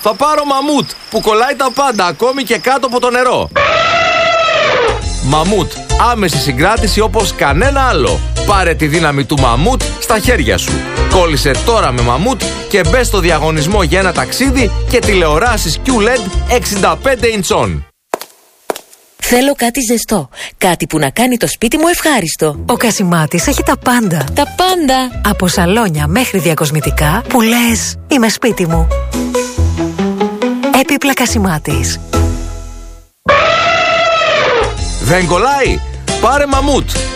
Θα πάρω Μαμούτ που κολλάει τα πάντα, ακόμη και κάτω από το νερό. Μαμούτ, άμεση συγκράτηση όπως κανένα άλλο. Πάρε τη δύναμη του Μαμούτ στα χέρια σου. Κόλλησε τώρα με Μαμούτ και μπες στο διαγωνισμό για ένα ταξίδι και τηλεοράσεις QLED 65 ιντσών. Θέλω κάτι ζεστό. Κάτι που να κάνει το σπίτι μου ευχάριστο. Ο Κασιμάτης έχει τα πάντα. Τα πάντα. Από σαλόνια μέχρι διακοσμητικά που λες είμαι σπίτι μου. Έπιπλα Κασιμάτης. Δεν κολλάει? Πάρε Μαμούτ.